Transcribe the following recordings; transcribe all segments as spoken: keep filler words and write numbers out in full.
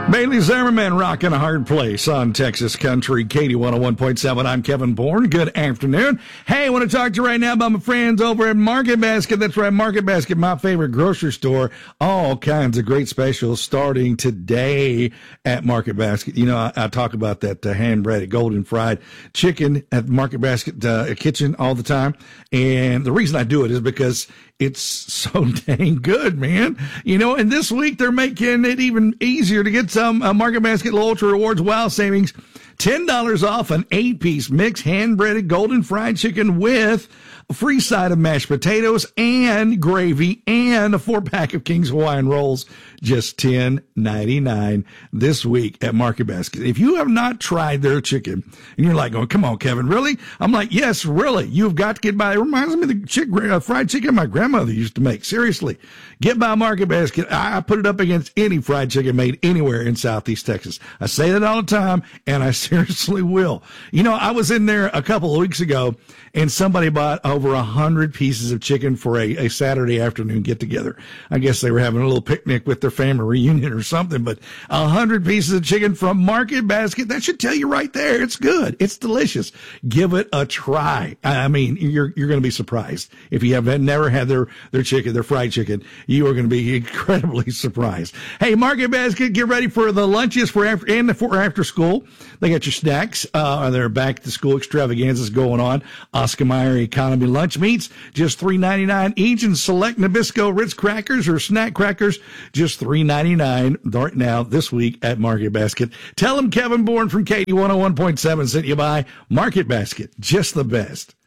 Bailey Zimmerman rocking a hard place on Texas Country, Katie one oh one point seven. I'm Kevin Bourne. Good afternoon. Hey, I want to talk to you right now about my friends over at Market Basket. That's right, Market Basket, my favorite grocery store. All kinds of great specials starting today at Market Basket. You know, I, I talk about that uh, hand-breaded, golden fried chicken at Market Basket uh, kitchen all the time. And the reason I do it is because it's so dang good, man. You know, and this week they're making it even easier to get some uh, Market Basket Low Ultra Rewards Wow Savings. ten dollars off an eight-piece mixed hand-breaded golden fried chicken with a free side of mashed potatoes and gravy and a four-pack of King's Hawaiian Rolls. Just ten ninety-nine this week at Market Basket. If you have not tried their chicken, and you're like, oh, come on, Kevin, really? I'm like, yes, really. You've got to get by. It reminds me of the chick, uh, fried chicken my grandmother used to make. Seriously. Get by Market Basket. I, I put it up against any fried chicken made anywhere in Southeast Texas. I say that all the time, and I seriously will. You know, I was in there a couple of weeks ago, and somebody bought over a hundred pieces of chicken for a, a Saturday afternoon get-together. I guess they were having a little picnic with their family reunion or something, but a hundred pieces of chicken from Market Basket, that should tell you right there. It's good. It's delicious. Give it a try. I mean, you're, you're going to be surprised. If you have never had their, their chicken, their fried chicken, you are going to be incredibly surprised. Hey, Market Basket, get ready for the lunches for after, and for after school. They got your snacks, uh, their back to school extravaganzas going on. Oscar Mayer Economy Lunch Meats, just three ninety-nine each, and select Nabisco Ritz crackers or snack crackers, just three ninety-nine right now this week at Market Basket. Tell them Kevin Bourne from Katie one oh one point seven sent you by Market Basket. Just the best.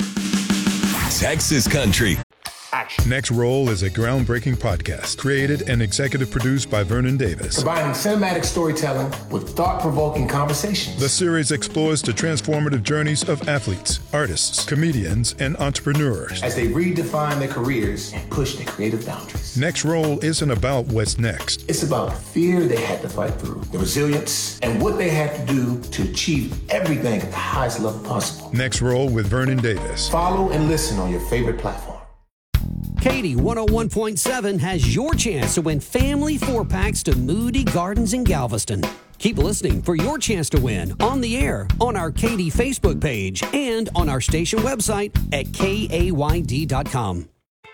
Texas Country. Action. Next Roll is a groundbreaking podcast created and executive produced by Vernon Davis. Combining cinematic storytelling with thought-provoking conversations. The series explores the transformative journeys of athletes, artists, comedians, and entrepreneurs as they redefine their careers and push their creative boundaries. Next Roll isn't about what's next. It's about the fear they had to fight through, the resilience, and what they had to do to achieve everything at the highest level possible. Next Roll with Vernon Davis. Follow and listen on your favorite platform. Katie one oh one point seven has your chance to win family four-packs to Moody Gardens in Galveston. Keep listening for your chance to win on the air, on our Katie Facebook page, and on our station website at K A Y D dot com.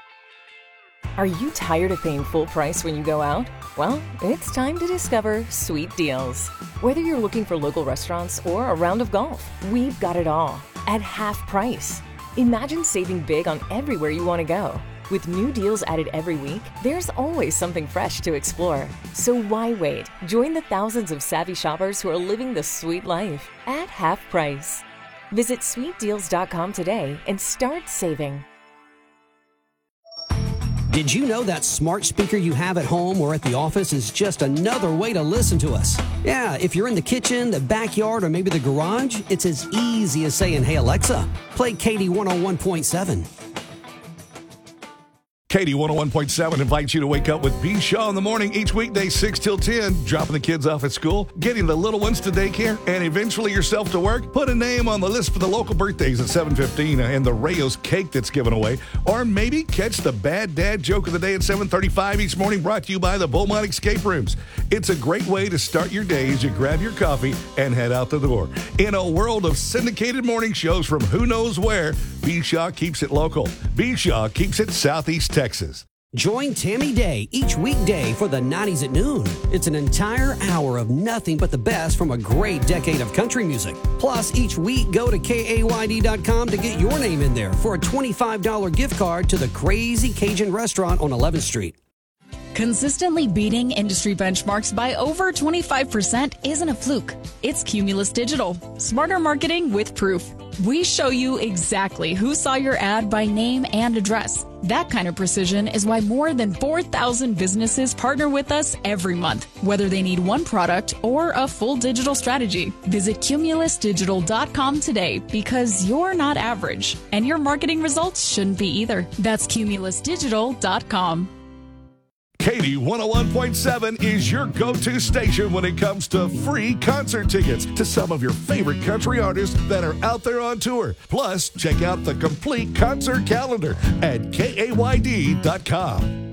Are you tired of paying full price when you go out? Well, it's time to discover Sweet Deals. Whether you're looking for local restaurants or a round of golf, we've got it all at half price. Imagine saving big on everywhere you want to go. With new deals added every week, there's always something fresh to explore. So why wait? Join the thousands of savvy shoppers who are living the sweet life at half price. Visit sweet deals dot com today and start saving. Did you know that smart speaker you have at home or at the office is just another way to listen to us? Yeah, if you're in the kitchen, the backyard, or maybe the garage, it's as easy as saying, "Hey Alexa, play Katie one oh one point seven. Katie one oh one point seven invites you to wake up with B. Shaw in the morning each weekday, six till ten, dropping the kids off at school, getting the little ones to daycare, and eventually yourself to work. Put a name on the list for the local birthdays at seven fifteen and the Rayos cake that's given away. Or maybe catch the bad dad joke of the day at seven thirty-five each morning, brought to you by the Beaumont Escape Rooms. It's a great way to start your day as you grab your coffee and head out the door. In a world of syndicated morning shows from who knows where, B. Shaw keeps it local. B. Shaw keeps it Southeast Texas. Join Tammy Day each weekday for the nineties at noon. It's an entire hour of nothing but the best from a great decade of country music. Plus, each week, go to K A Y D dot com to get your name in there for a twenty-five dollars gift card to the Crazy Cajun Restaurant on eleventh street. Consistently beating industry benchmarks by over twenty-five percent isn't a fluke. It's Cumulus Digital. Smarter marketing with proof. We show you exactly who saw your ad by name and address. That kind of precision is why more than four thousand businesses partner with us every month, whether they need one product or a full digital strategy. Visit Cumulus Digital dot com today, because you're not average, and your marketing results shouldn't be either. That's Cumulus Digital dot com. Katie one oh one point seven is your go-to station when it comes to free concert tickets to some of your favorite country artists that are out there on tour. Plus, check out the complete concert calendar at K A Y D dot com.